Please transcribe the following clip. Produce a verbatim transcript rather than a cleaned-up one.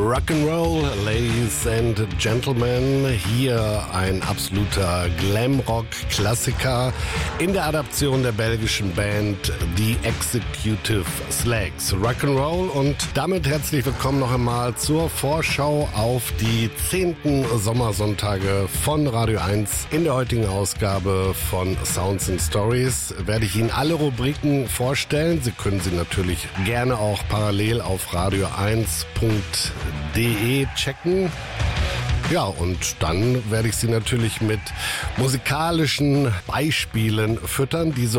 Rock'n'Roll, Ladies and Gentlemen. Hier ein absoluter Glamrock-Klassiker in der Adaption der belgischen Band The Executive Slags. Rock'n'Roll und damit herzlich willkommen noch einmal zur Vorschau auf die zehnten Sommersonntage von Radio eins. In der heutigen Ausgabe von Sounds and Stories werde ich Ihnen alle Rubriken vorstellen. Sie können sie natürlich gerne auch parallel auf radio eins punkt de checken. Ja, und dann werde ich Sie natürlich mit musikalischen Beispielen füttern. Diese